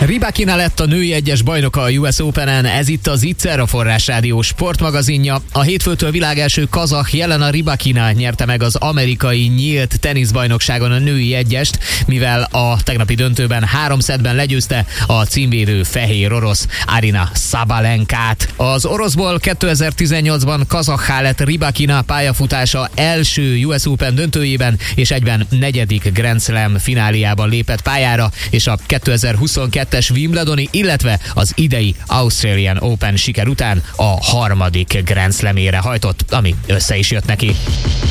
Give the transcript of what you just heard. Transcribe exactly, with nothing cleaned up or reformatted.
Rybakina lett a női egyes bajnoka a U S Openen, ez itt az Itzer, a Forrás Rádió sportmagazinja. A hétfőtől világ első kazah Jelena Rybakina nyerte meg az amerikai nyílt teniszbajnokságon a női egyest, mivel a tegnapi döntőben három szettben legyőzte a címvédő fehér orosz Aryna Sabalenkát. Az oroszból kétezer-tizennyolcban kazakhá lett Rybakina pályafutása első U S Open döntőjében, és egyben negyedik Grand Slam fináliában lépett pályára, és a kétezer-huszonkettes Wimbledoni, illetve az idei Australian Open siker után a harmadik Grand Slamére hajtott, ami össze is jött neki.